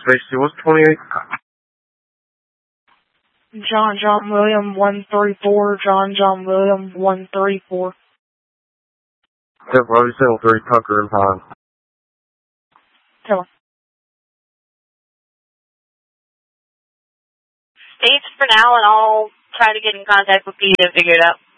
Stacy, what's 28? John William 134, John William 134. Yep, Rosie Signal 3, Tucker and Pine. Tell her. States for now, and I'll try to get in contact with Pete and figure it out.